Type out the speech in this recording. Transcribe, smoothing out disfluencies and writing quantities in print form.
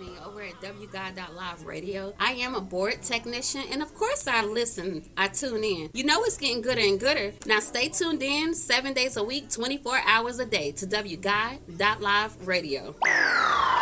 happening over at WGuide.live radio. I am a board technician, and of course I listen. I tune in. You know it's getting gooder and gooder. Now stay tuned in 7 days a week, 24 hours a day to WGuide.live radio.